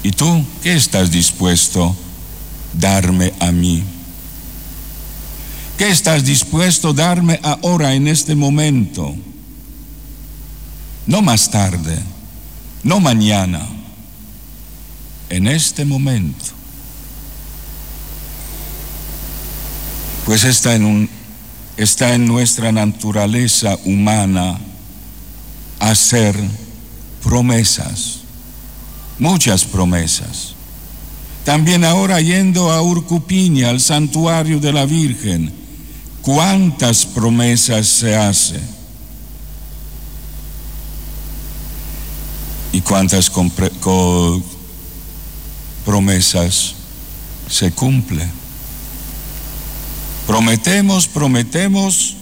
¿Y tú qué estás dispuesto a darme a mí? ¿Qué estás dispuesto a darme ahora, en este momento? No más tarde, no mañana, en este momento. Pues está en nuestra naturaleza humana hacer promesas, muchas promesas. También ahora, yendo a Urcupiña, al santuario de la Virgen, ¿cuántas promesas se hacen? ¿Y cuántas promesas se cumplen? Prometemos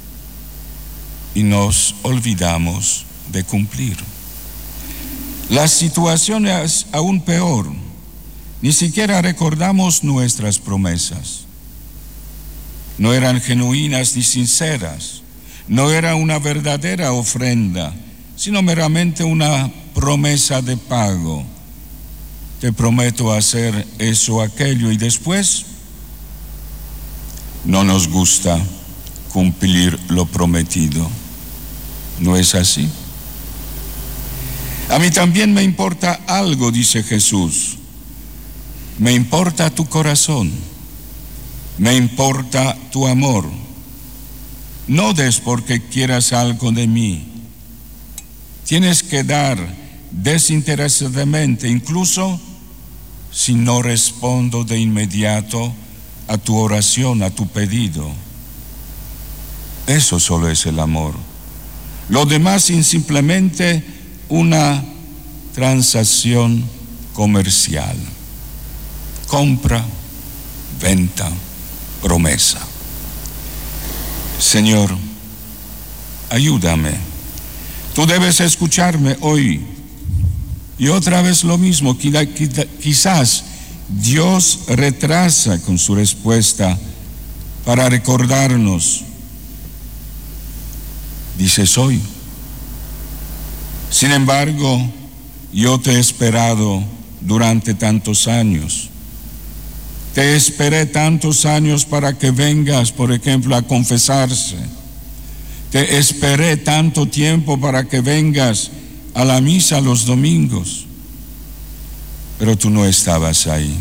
y nos olvidamos de cumplir. La situación es aún peor. Ni siquiera recordamos nuestras promesas. No eran genuinas ni sinceras. No era una verdadera ofrenda, sino meramente una promesa de pago. Te prometo hacer eso o aquello, y después no nos gusta cumplir lo prometido. ¿No es así? A mí también me importa algo, dice Jesús. Me importa tu corazón, me importa tu amor. No des porque quieras algo de mí. Tienes que dar desinteresadamente, incluso si no respondo de inmediato a tu oración, a tu pedido. Eso solo es el amor. Lo demás es simplemente una transacción comercial. Compra, venta, promesa. Señor, ayúdame. Tú debes escucharme hoy. Y otra vez lo mismo, quizás Dios retrasa con su respuesta para recordarnos. Dices hoy. Sin embargo, yo te he esperado durante tantos años. Te esperé tantos años para que vengas, por ejemplo, a confesarse. Te esperé tanto tiempo para que vengas a la misa los domingos. Pero tú no estabas ahí.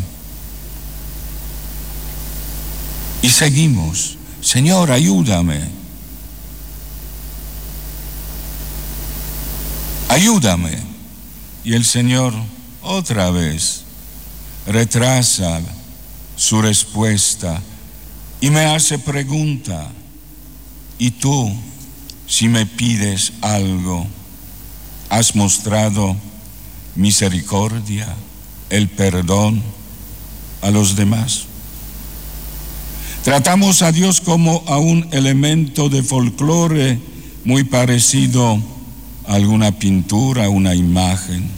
Y seguimos. Señor, ayúdame. Ayúdame. Y el Señor otra vez retrasa su respuesta y me hace pregunta: ¿y tú, si me pides algo, has mostrado misericordia, el perdón a los demás? Tratamos a Dios como a un elemento de folclore muy parecido a alguna pintura, una imagen.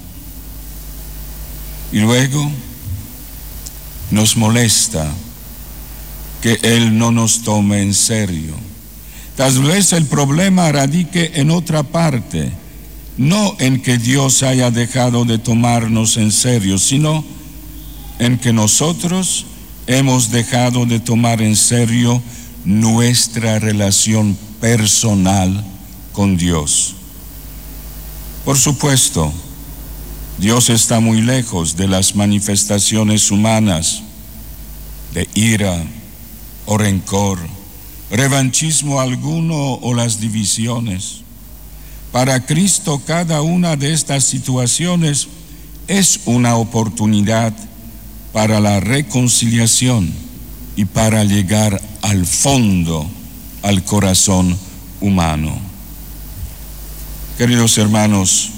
Y luego nos molesta que Él no nos tome en serio. Tal vez el problema radique en otra parte, no en que Dios haya dejado de tomarnos en serio, sino en que nosotros hemos dejado de tomar en serio nuestra relación personal con Dios. Por supuesto, Dios está muy lejos de las manifestaciones humanas de ira o rencor, revanchismo alguno o las divisiones. Para Cristo, cada una de estas situaciones es una oportunidad para la reconciliación y para llegar al fondo, al corazón humano. Queridos hermanos,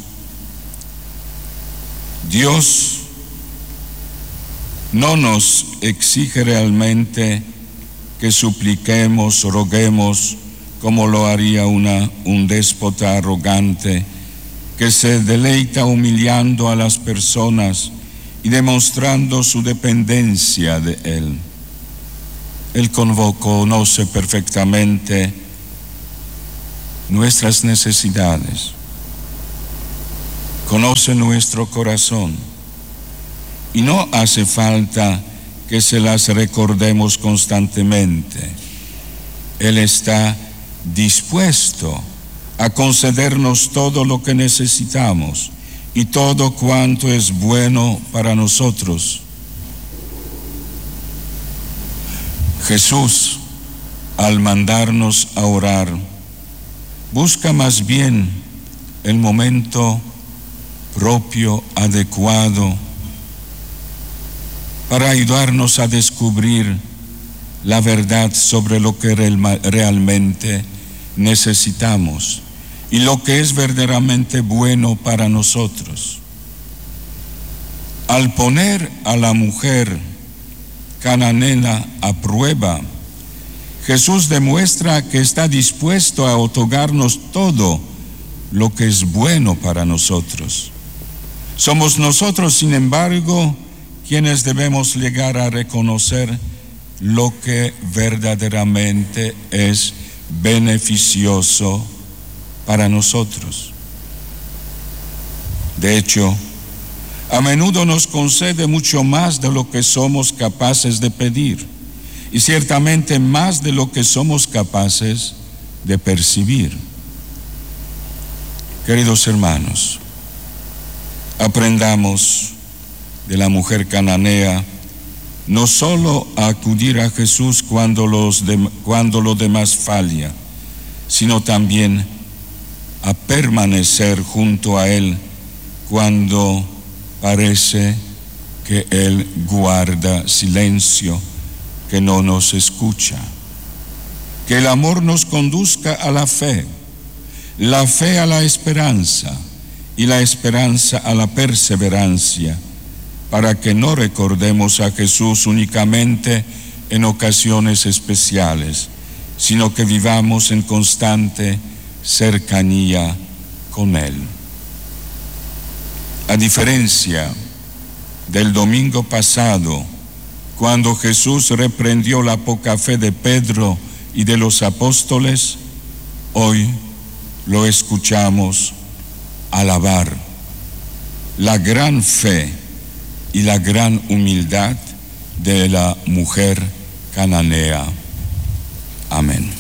Dios no nos exige realmente que supliquemos, roguemos, como lo haría un déspota arrogante que se deleita humillando a las personas y demostrando su dependencia de Él. Él conoce perfectamente nuestras necesidades, conoce nuestro corazón y no hace falta que se las recordemos constantemente. Él está dispuesto a concedernos todo lo que necesitamos y todo cuanto es bueno para nosotros. Jesús, al mandarnos a orar, busca más bien el momento propio, adecuado, para ayudarnos a descubrir la verdad sobre lo que realmente necesitamos y lo que es verdaderamente bueno para nosotros. Al poner a la mujer cananea a prueba, Jesús demuestra que está dispuesto a otorgarnos todo lo que es bueno para nosotros. Somos nosotros, sin embargo, quienes debemos llegar a reconocer lo que verdaderamente es beneficioso para nosotros. De hecho, a menudo nos concede mucho más de lo que somos capaces de pedir y ciertamente más de lo que somos capaces de percibir. Queridos hermanos, aprendamos de la mujer cananea no solo a acudir a Jesús cuando lo demás falla, sino también a permanecer junto a Él cuando parece que Él guarda silencio, que no nos escucha. Que el amor nos conduzca a la fe a la esperanza y la esperanza a la perseverancia, para que no recordemos a Jesús únicamente en ocasiones especiales, sino que vivamos en constante cercanía con Él. A diferencia del domingo pasado, cuando Jesús reprendió la poca fe de Pedro y de los apóstoles, hoy lo escuchamos alabar la gran fe y la gran humildad de la mujer cananea. Amén.